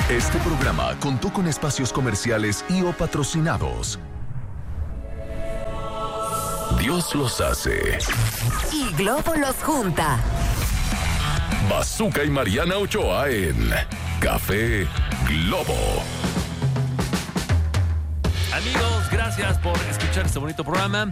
Este programa contó con espacios comerciales y o patrocinados. Dios los hace y Globo los junta. Bazooka y Mariana Ochoa en Café Globo. Amigos, gracias por escuchar este bonito programa.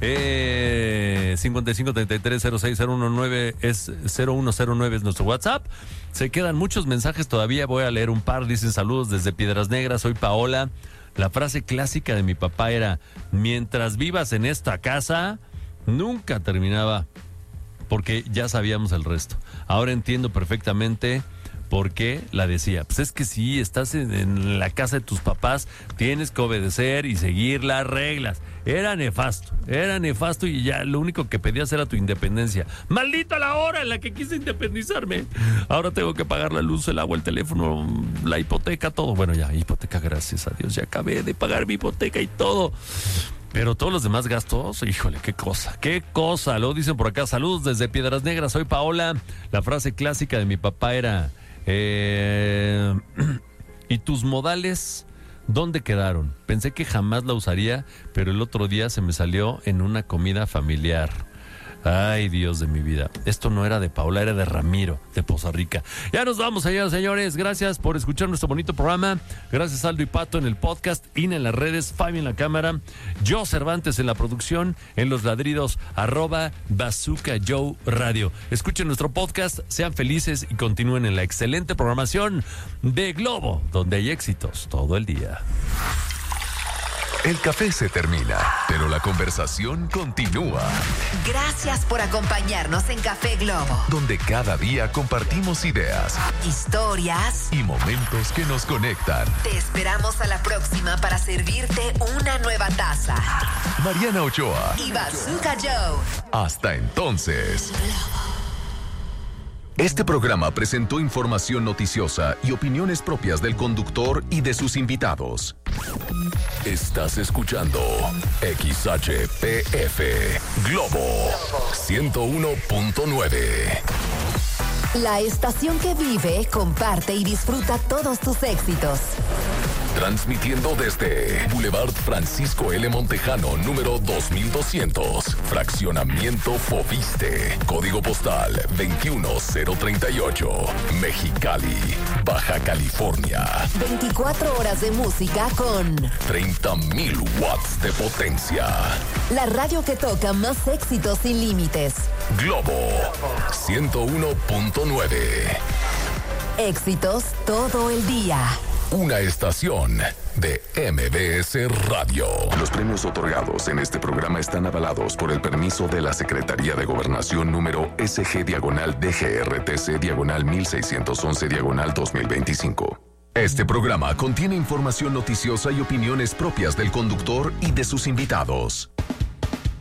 5533-06-019 es 0109 es nuestro WhatsApp. Se quedan muchos mensajes todavía, voy a leer un par. Dicen saludos desde Piedras Negras, soy Paola. La frase clásica de mi papá era: mientras vivas en esta casa, nunca terminaba, porque ya sabíamos el resto. Ahora entiendo perfectamente por qué la decía. Pues es que si estás en la casa de tus papás, tienes que obedecer y seguir las reglas. Era nefasto y ya lo único que pedías era tu independencia. ¡Maldita la hora en la que quise independizarme! Ahora tengo que pagar la luz, el agua, el teléfono, la hipoteca, todo. Bueno, ya, hipoteca, gracias a Dios, ya acabé de pagar mi hipoteca y todo. Pero todos los demás gastos, híjole, qué cosa. Luego dicen por acá, saludos desde Piedras Negras, soy Paola. La frase clásica de mi papá era: ¿y tus modales dónde quedaron? Pensé que jamás la usaría, pero el otro día se me salió en una comida familiar. Ay, Dios de mi vida. Esto no era de Paola, era de Ramiro, de Poza Rica. Ya nos vamos, señoras y señores. Gracias por escuchar nuestro bonito programa. Gracias Aldo y Pato en el podcast, Ina en las redes, Fabi en la cámara, yo Cervantes en la producción, en los ladridos, @Bazooka Joe Radio. Escuchen nuestro podcast, sean felices y continúen en la excelente programación de Globo, donde hay éxitos todo el día. El café se termina, pero la conversación continúa. Gracias por acompañarnos en Café Globo, Donde cada día compartimos ideas, historias y momentos que nos conectan. Te esperamos a la próxima para servirte una nueva taza. Mariana Ochoa Y Bazooka Joe. Hasta entonces. Este programa presentó información noticiosa y opiniones propias del conductor y de sus invitados. Estás escuchando XHPF Globo 101.9. La estación que vive, comparte y disfruta todos tus éxitos. Transmitiendo desde Boulevard Francisco L. Montejano, número 2200, Fraccionamiento Foviste, Código Postal 21038, Mexicali, Baja California. 24 horas de música con 30,000 watts de potencia. la radio que toca más éxitos sin límites. Globo 101.9. Éxitos todo el día. Una estación de MBS Radio. Los premios otorgados en este programa están avalados por el permiso de la Secretaría de Gobernación número SG-DGRTC-1611-2025. Este programa contiene información noticiosa y opiniones propias del conductor y de sus invitados.